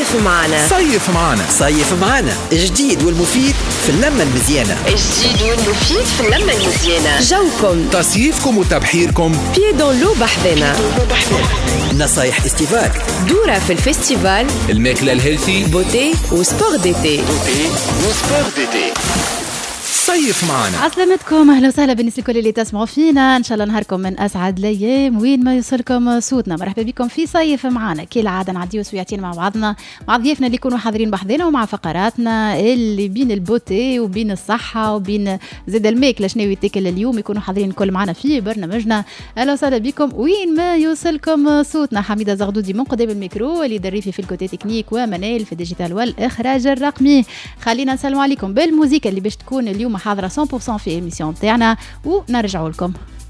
صيف معنا. صيف معنا. صيف معنا جديد والمفيد في اللمة المزيانة. جديد والمفيد في اللمة المزيانة. جوكم، تصيفكم وتبحيركم بيي دون لو بحذنا. نصايح استيفاك، دورة في الفستيفال، الماكلة الهيلثي، بوتي وسبور ديتي. صيف معنا. عسلامتكم، اهلا وسهلا بالنسبه لكل اللي تسمعوا فينا. ان شاء الله نهاركم من اسعد الايام وين ما يوصلكم صوتنا. مرحبا بكم في صيف معنا. كالعاده نعديو سويعتين مع بعضنا، مع ضيافنا اللي يكونوا حاضرين بحذنا، ومع فقراتنا اللي بين البوتي وبين الصحه وبين زاد الماكله شنو يتاكل اليوم، يكونوا حاضرين الكل معنا في برنامجنا. اهلا وسهلا بكم وين ما يوصلكم صوتنا. حميده زغدودي من قدام الميكرو، اللي دريفي في الكوتي تكنيك، ومنال في الديجيتال والاخراج الرقمي. خلينا نسلموا عليكم بالموسيقى اللي باش تكون اليوم حاضرة 100% في إيميسيون تاعنا ونرجعوا لكم.